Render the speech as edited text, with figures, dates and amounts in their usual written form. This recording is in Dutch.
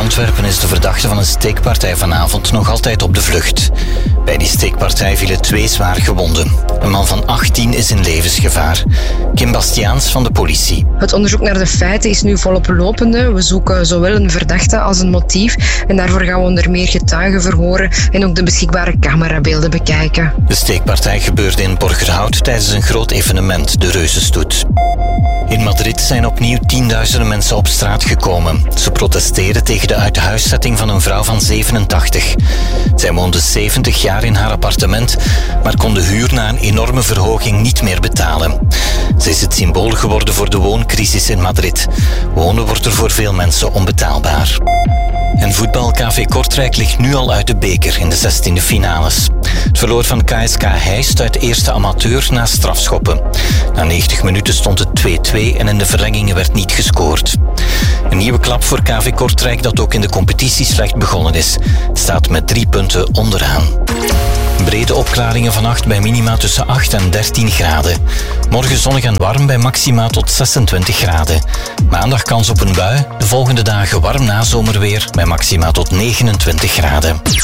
Antwerpen is de verdachte van een steekpartij vanavond nog altijd op de vlucht. Bij die steekpartij vielen 2 zwaar gewonden. Een man van 18 is in levensgevaar. Kim Bastiaans van de politie. Het onderzoek naar de feiten is nu volop lopende. We zoeken zowel een verdachte als een motief. En daarvoor gaan we onder meer getuigen verhoren en ook de beschikbare camerabeelden bekijken. De steekpartij gebeurde in Borgerhout tijdens een groot evenement, de Reuzenstoet. In Madrid zijn opnieuw tienduizenden mensen op straat gekomen. Ze protesteren tegen de uithuiszetting van een vrouw van 87. Zij woonde 70 jaar in haar appartement, maar kon de huur na een enorme verhoging niet meer betalen. Ze is het symbool geworden voor de wooncrisis in Madrid. Wonen wordt er voor veel mensen onbetaalbaar. En voetbal KV Kortrijk ligt nu al uit de beker in de 16e finales. Het verloor van KSK Heist uit eerste amateur na strafschoppen. Na 90 minuten stond het 2-2 en in de verlengingen werd niet gescoord. Een nieuwe klap voor KV Kortrijk dat ook in de competitie slecht begonnen is. Het staat met 3 punten onderaan. Brede opklaringen vannacht bij minima tussen 8 en 13 graden. Morgen zonnig en warm bij maxima tot 26 graden. Maandag kans op een bui. De volgende dagen warm nazomerweer bij maxima tot 29 graden.